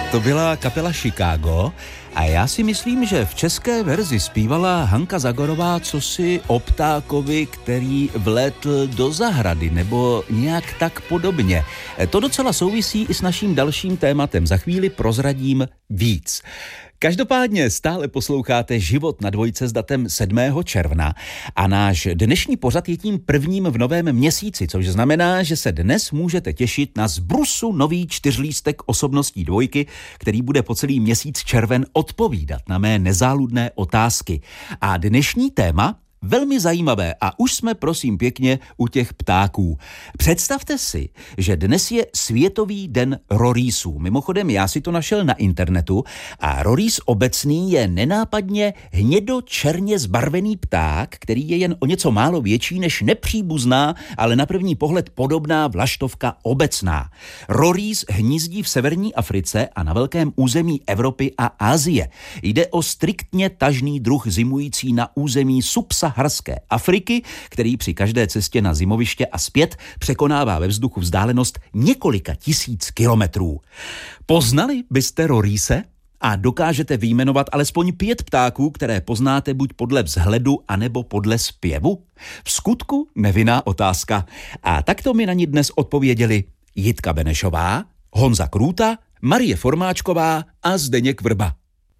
To byla kapela Chicago a já si myslím, že v české verzi zpívala Hanka Zagorová cosi o ptákovi, který vlétl do zahrady, nebo nějak tak podobně. To docela souvisí i s naším dalším tématem. Za chvíli prozradím víc. Každopádně stále posloucháte Život na dvojce s datem 7. června a náš dnešní pořad je tím prvním v novém měsíci, což znamená, že se dnes můžete těšit na zbrusu nový 4lístek osobností dvojky, který bude po celý měsíc červen odpovídat na mé nezáludné otázky. A dnešní téma velmi zajímavé a už jsme prosím pěkně u těch ptáků. Představte si, že dnes je Světový den rorýsů. Mimochodem já si to našel na internetu a rorýs obecný je nenápadně hnědo-černě zbarvený pták, který je jen o něco málo větší než nepříbuzná, ale na první pohled podobná vlaštovka obecná. Rorýs hnízdí v severní Africe a na velkém území Evropy a Asie. Jde o striktně tažný druh zimující na území subsaharské Afriky, který při každé cestě na zimoviště a zpět překonává ve vzduchu vzdálenost několika tisíc kilometrů. Poznali byste rorýse? A dokážete vyjmenovat alespoň 5 ptáků, které poznáte buď podle vzhledu, anebo podle zpěvu? V skutku nevinná otázka. A takto mi na ní dnes odpověděli Jitka Benešová, Honza Krůta, Marie Formáčková a Zdeněk Vrba.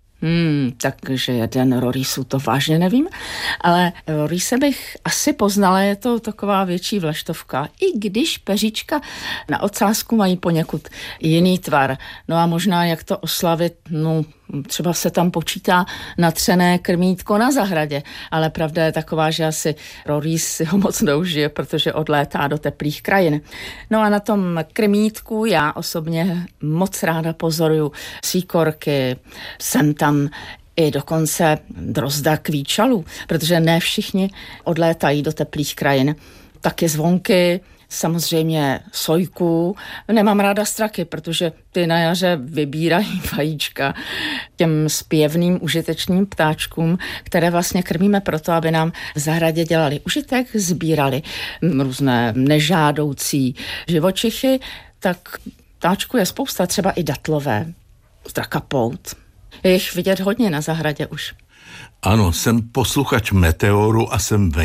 Takže jeden rorýsů, to vážně nevím, ale rorýse bych asi poznala, je to taková větší vlaštovka, i když peříčka na ocásku mají poněkud jiný tvar. No a možná jak to oslavit, třeba se tam počítá natřené krmítko na zahradě, ale pravda je taková, že asi rorýs si ho moc neužije, protože odlétá do teplých krajin. No a na tom krmítku já osobně moc ráda pozoruju síkorky, jsem tam i dokonce drozda kvíčalů, protože ne všichni odlétají do teplých krajin. Taky zvonky, samozřejmě sojků. Nemám ráda straky, protože ty na jaře vybírají vajíčka těm zpěvným užitečným ptáčkům, které vlastně krmíme proto, aby nám v zahradě dělali užitek, sbírali různé nežádoucí živočichy, tak ptáčku je spousta, třeba i datlové, strakapout. Je jich vidět hodně na zahradě už. Ano, jsem posluchač Meteoru a jsem